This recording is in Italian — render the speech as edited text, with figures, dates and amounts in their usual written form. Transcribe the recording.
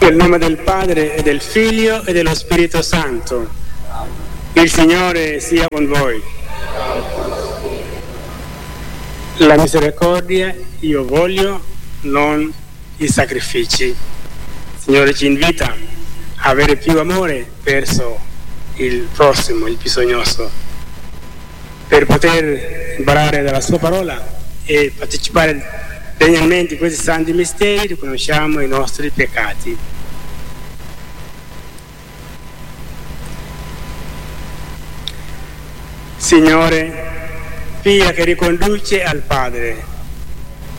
Nel nome del Padre e del Figlio e dello Spirito Santo. Il Signore sia con voi. La misericordia io voglio, non i sacrifici. Il Signore ci invita a avere più amore verso il prossimo, il bisognoso, per poter imparare dalla sua parola e partecipare degnamente a questi santi misteri. Riconosciamo i nostri peccati. Signore, via che riconduce al Padre,